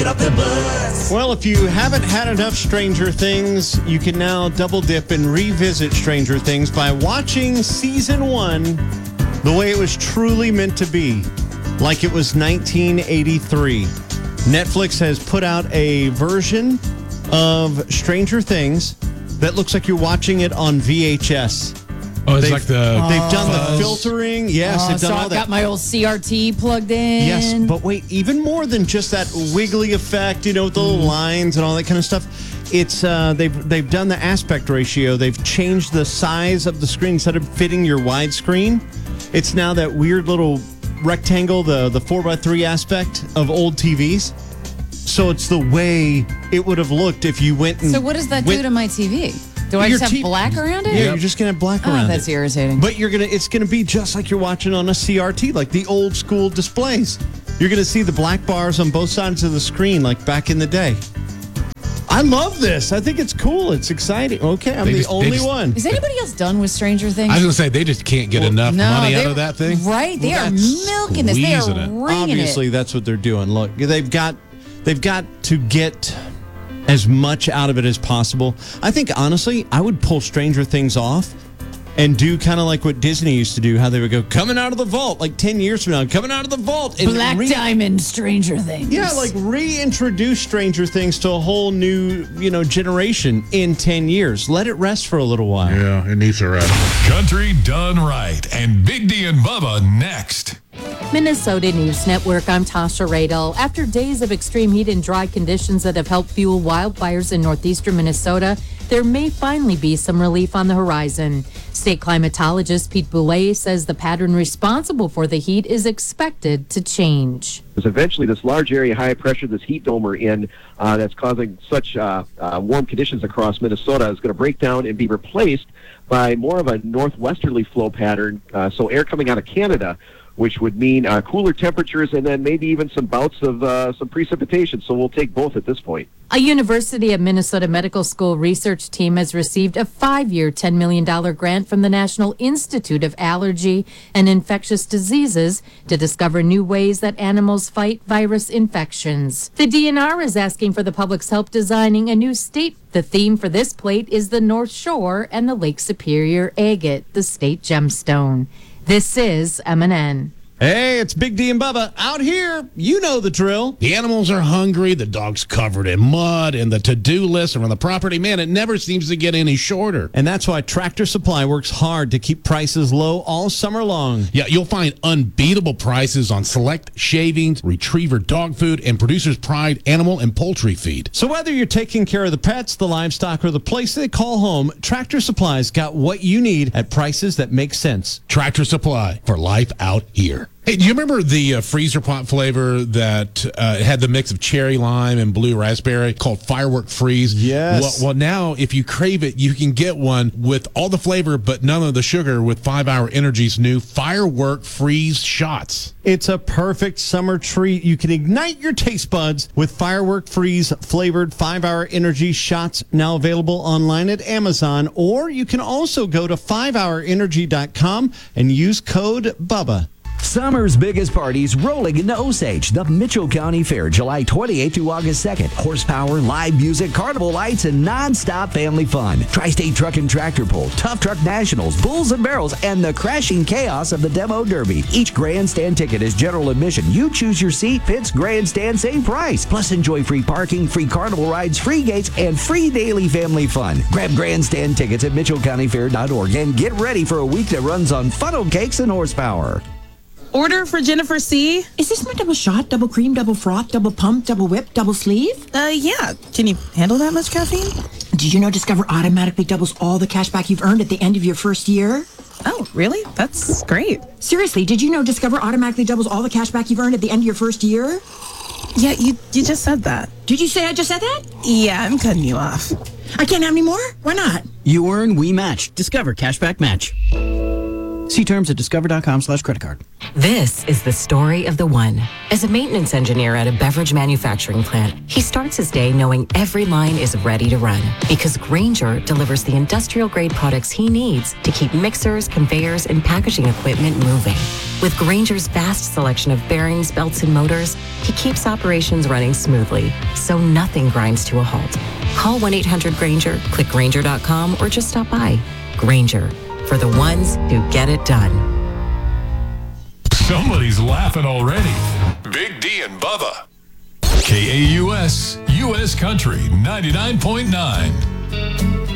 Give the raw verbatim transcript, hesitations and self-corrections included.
get off their butts. Well, if you haven't had enough Stranger Things, you can now double dip and revisit Stranger Things by watching season one the way it was truly meant to be, like it was nineteen eighty-three. Netflix has put out a version of Stranger Things that looks like you're watching it on V H S. Oh, it's they've, like the... They've done uh, the filtering. Yes, Oh, they've done so all I've that. got my old C R T plugged in. Yes, but wait, even more than just that wiggly effect, you know, with the little lines and all that kind of stuff. It's uh, they've they've done the aspect ratio. They've changed the size of the screen instead of fitting your widescreen. It's now that weird little rectangle, the the four by three aspect of old T Vs. So it's the way it would have looked if you went and So what does that went, do to my T V? Do I Your just have T- black around it? Yeah, you're just gonna have black Oh, around that's it. irritating. But you're gonna it's gonna be just like you're watching on a C R T, like the old school displays. You're gonna see the black bars on both sides of the screen, like back in the day. I love this. I think it's cool. It's exciting. Okay, I'm They the just- they only just- one. Is anybody else done with Stranger Things? I was going to say, they just can't get enough no, money out they're- of that thing. Right, they Well, are that's milking this. They are squeezing it. wringing Obviously, it. that's what they're doing. Look, they've got they've got to get as much out of it as possible. I think honestly, I would pull Stranger Things off and do kind of like what Disney used to do, how they would go coming out of the vault like ten years from now, coming out of the vault. And Black re- Diamond Stranger Things. Yeah, like reintroduce Stranger Things to a whole new, you know, generation in ten years. Let it rest for a little while. Yeah, it needs to rest. Country done right. And Big D and Bubba next. Minnesota News Network, I'm Tasha Radel. After days of extreme heat and dry conditions that have helped fuel wildfires in northeastern Minnesota, there may finally be some relief on the horizon. State climatologist Pete Boulay says the pattern responsible for the heat is expected to change. Because eventually this large area high pressure, this heat dome we're in, uh, that's causing such uh, uh, warm conditions across Minnesota is going to break down and be replaced by more of a northwesterly flow pattern, uh, so air coming out of Canada, which would mean uh, cooler temperatures and then maybe even some bouts of uh, some precipitation. So we'll take both at this point. A University of Minnesota Medical School research team has received a five-year, ten million dollars grant from the National Institute of Allergy and Infectious Diseases to discover new ways that animals fight virus infections. The D N R is asking for the public's help designing a new state. The theme for this plate is the North Shore and the Lake Superior agate, the state gemstone. This is M and N. Hey, it's Big D and Bubba out here. You know the drill. The animals are hungry, the dog's covered in mud, and the to-do list around the property, man, it never seems to get any shorter. And that's why Tractor Supply works hard to keep prices low all summer long. Yeah, you'll find unbeatable prices on select shavings, retriever dog food, and Producer's Pride animal and poultry feed. So whether you're taking care of the pets, the livestock, or the place they call home, Tractor Supply's got what you need at prices that make sense. Tractor Supply, for life out here. Hey, do you remember the uh, freezer pot flavor that uh, had the mix of cherry lime and blue raspberry called Firework Freeze? Yes. Well, well, now if you crave it, you can get one with all the flavor but none of the sugar with five hour Energy's new Firework Freeze shots. It's a perfect summer treat. You can ignite your taste buds with Firework Freeze flavored five hour Energy shots, now available online at Amazon, or you can also go to five hour energy dot com and use code BUBBA. Summer's biggest parties rolling into Osage. The Mitchell County Fair, July twenty-eighth through August second. Horsepower, live music, carnival lights, and non-stop family fun. Tri-State Truck and Tractor Pull, Tough Truck Nationals, Bulls and Barrels, and the crashing chaos of the Demo Derby. Each grandstand ticket is general admission. You choose your seat, pits, grandstand, same price. Plus enjoy free parking, free carnival rides, free gates, and free daily family fun. Grab grandstand tickets at mitchell county fair dot org and get ready for a week that runs on funnel cakes and horsepower. Order for Jennifer C. Is this my double shot, double cream, double froth, double pump, double whip, double sleeve? Uh, yeah. Can you handle that much caffeine? Did you know Discover automatically doubles all the cash back you've earned at the end of your first year? Oh, really? That's great. Seriously, did you know Discover automatically doubles all the cash back you've earned at the end of your first year? Yeah, you you just said that. Did you say I just said that? Yeah, I'm cutting you off. I can't have any more? Why not? You earn, we match. Discover Cashback Match. See terms at discover dot com slash credit card. This is the story of the one. As a maintenance engineer at a beverage manufacturing plant, he starts his day knowing every line is ready to run because Grainger delivers the industrial-grade products he needs to keep mixers, conveyors, and packaging equipment moving. With Grainger's vast selection of bearings, belts, and motors, he keeps operations running smoothly, so nothing grinds to a halt. Call one eight hundred Grainger, click Grainger dot com, or just stop by. Grainger, for the ones who get it done. Somebody's laughing already. Big D and Bubba. K A U S, U S Country ninety-nine point nine.